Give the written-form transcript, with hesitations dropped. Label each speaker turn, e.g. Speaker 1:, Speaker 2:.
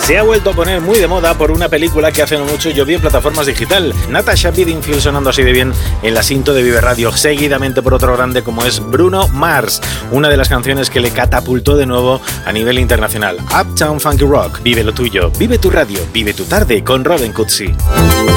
Speaker 1: se ha vuelto a poner muy de moda por una película que hace no mucho yo vi en plataformas digital. Natasha Bedingfield sonando así de bien en la cinta de Vive Radio, seguidamente por otro grande como es Bruno Mars, una de las canciones que le catapultó de nuevo a nivel internacional. Uptown Funky Rock, vive lo tuyo, vive tu radio, vive tu tarde con Robin Cootsy.